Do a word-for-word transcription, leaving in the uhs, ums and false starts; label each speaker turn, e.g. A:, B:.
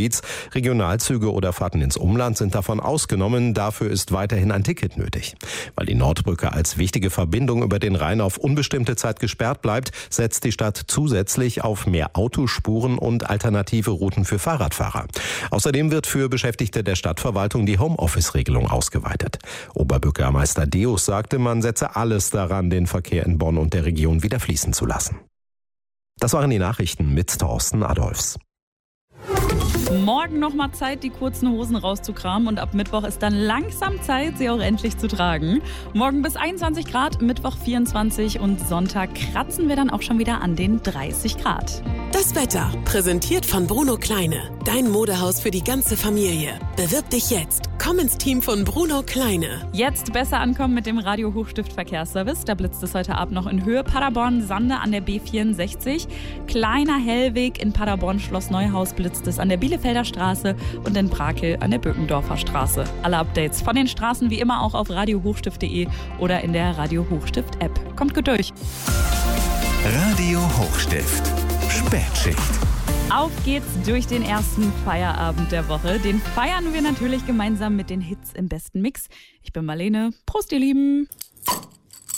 A: Ruhrgebiets. Regionalzüge oder Fahrten ins Umland sind davon ausgenommen. Dafür ist weiterhin ein Ticket nötig. Weil die Nordbrücke als wichtige Verbindung über den Rhein auf unbestimmte Zeit gesperrt bleibt, setzt die Stadt zusätzlich auf mehr Autospuren und alternative Routen für Fahrradfahrer. Außerdem wird für Beschäftigte der Stadtverwaltung die Homeoffice-Regelung ausgeweitet. Oberbürgermeister Deus sagte, man setze alles daran, den Verkehr in Bonn und der Region wieder fließen zu lassen. Das waren die Nachrichten mit Thorsten Adolfs.
B: Morgen nochmal Zeit, die kurzen Hosen rauszukramen und ab Mittwoch ist dann langsam Zeit, sie auch endlich zu tragen. Morgen bis einundzwanzig Grad, Mittwoch vierundzwanzig und Sonntag kratzen wir dann auch schon wieder an den dreißig Grad.
C: Das Wetter, präsentiert von Bruno Kleine. Dein Modehaus für die ganze Familie. Bewirb dich jetzt. Komm ins Team von Bruno Kleine.
B: Jetzt besser ankommen mit dem Radio Hochstift Verkehrsservice. Da blitzt es heute Abend noch in Höhe Paderborn-Sande an der B vierundsechzig. Kleiner Hellweg in Paderborn-Schloss Neuhaus blitzt es an der Bielefelder Straße und in Brakel an der Böckendorfer Straße. Alle Updates von den Straßen wie immer auch auf radio hochstift punkt de oder in der Radio Hochstift App. Kommt gut durch.
D: Radio Hochstift. Spätschicht.
B: Auf geht's durch den ersten Feierabend der Woche. Den feiern wir natürlich gemeinsam mit den Hits im besten Mix. Ich bin Marlene. Prost, ihr Lieben.